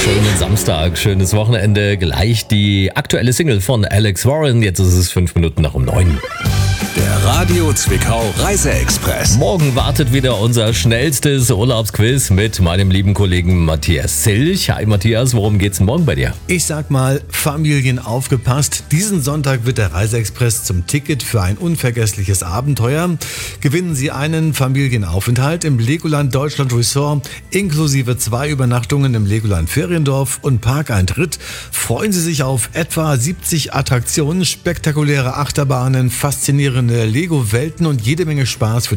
Schönen Samstag, schönes Wochenende. Gleich die aktuelle Single von Alex Warren. Jetzt ist es 5 Minuten nach um 9. Der Radio Zwickau Reiseexpress. Morgen wartet wieder unser schnellstes Urlaubsquiz mit meinem lieben Kollegen Matthias Zilch. Hi Matthias, worum geht's denn morgen bei dir? Ich sag mal, Familien aufgepasst. Diesen Sonntag wird der Reiseexpress zum Ticket für ein unvergessliches Abenteuer. Gewinnen Sie einen Familienaufenthalt im Legoland Deutschland Resort inklusive 2 Übernachtungen im Legoland Feriendorf und Parkeintritt. Freuen Sie sich auf etwa 70 Attraktionen, spektakuläre Achterbahnen, faszinierende Lego-Welten und jede Menge Spaß für